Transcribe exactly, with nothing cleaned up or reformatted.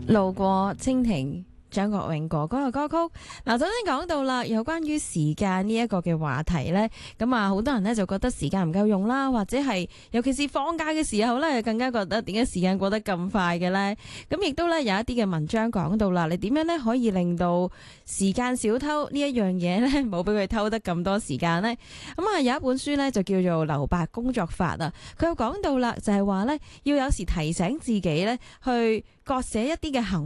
路過蜻蜓，張國榮哥哥嘅歌曲。嗱，首先講到啦，有關於時間呢一個嘅話題呢，咁啊，好多人呢就覺得時間唔夠用啦，或者係尤其是放假嘅時候呢，更加覺得點解時間過得咁快嘅呢？咁亦都呢有一啲嘅文章講到啦，你點樣呢可以令到時間小偷呢一樣嘢呢冇俾佢偷得咁多時間呢？咁啊，有一本書呢就叫做《留白工作法》啊，佢又講到啦，就係話呢要有時提醒自己呢去割捨一啲嘅行